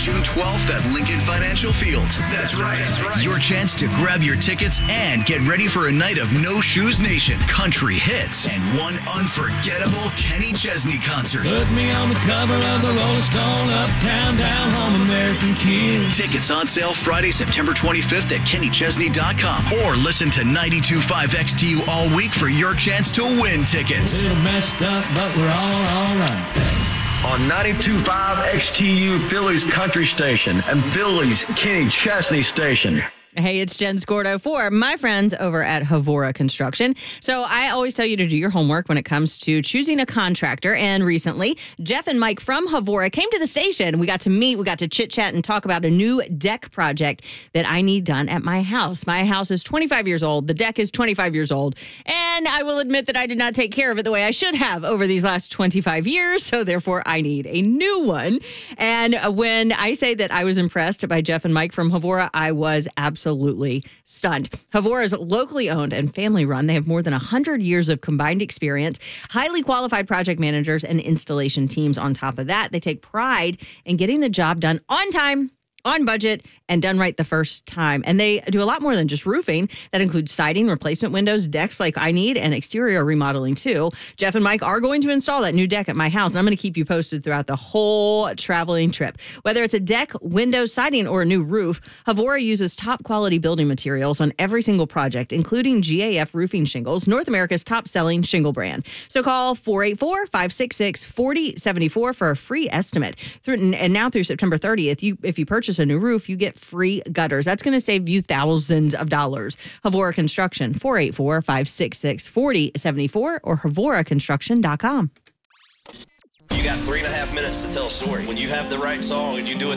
June 12th at Lincoln Financial Field. That's right. Your chance to grab your tickets and get ready for a night of No Shoes Nation, country hits, and one unforgettable Kenny Chesney concert. Put me on the cover of the Rolling Stone, uptown, down home, American Kids. Tickets on sale Friday, September 25th at kennychesney.com, or listen to 92.5 XTU all week for your chance to win tickets. A little messed up, but we're all right. On 92.5 XTU, Philly's country station, and Philly's Kenny Chesney station. Hey, it's Jen Scordo for my friends over at Havora Construction. So I always tell you to do your homework when it comes to choosing a contractor. And recently, Jeff and Mike from Havora came to the station. We got to meet, we got to chit-chat and talk about a new deck project that I need done at my house. My house is 25 years old. The deck is 25 years old. And I will admit that I did not take care of it the way I should have over these last 25 years. So therefore, I need a new one. And when I say that I was impressed by Jeff and Mike from Havora, I was absolutely stunned. Havora is locally owned and family run. They have more than 100 years of combined experience, highly qualified project managers and installation teams. On top of that, they take pride in getting the job done on time, on budget, and done right the first time. And they do a lot more than just roofing. That includes siding, replacement windows, decks like I need, and exterior remodeling too. Jeff and Mike are going to install that new deck at my house, and I'm going to keep you posted throughout the whole traveling trip. Whether it's a deck, windows, siding, or a new roof, Havora uses top quality building materials on every single project, including GAF roofing shingles, North America's top-selling shingle brand. So call 484-566-4074 for a free estimate. And now through September 30th, if you purchase a new roof, you get free gutters. That's going to save you thousands of dollars. Havora Construction, 484-566-4074 or havoraconstruction.com. You got 3.5 minutes to tell a story. When you have the right song and you do it